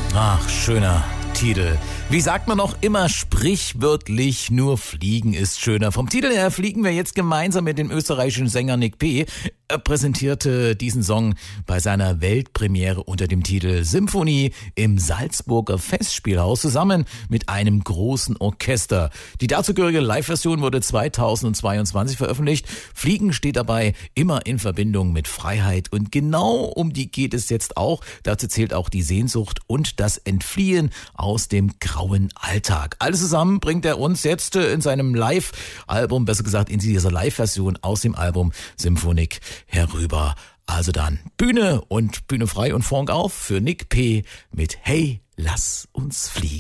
Ach, schöner Titel. Wie sagt man noch immer sprichwörtlich, nur Fliegen ist schöner. Vom Titel her fliegen wir jetzt gemeinsam mit dem österreichischen Sänger Nick P. Er präsentierte diesen Song bei seiner Weltpremiere unter dem Titel Symphonie im Salzburger Festspielhaus zusammen mit einem großen Orchester. Die dazugehörige Live-Version wurde 2022 veröffentlicht. Fliegen steht dabei immer in Verbindung mit Freiheit und genau um die geht es jetzt auch. Dazu zählt auch die Sehnsucht und das Entfliehen aus dem grauen Alltag. Alles zusammen bringt er uns jetzt in seinem Live-Album, besser gesagt in dieser Live-Version aus dem Album Symphonik herüber. Also dann Bühne frei und Funk auf für Nick P. mit Hey, lass uns fliegen.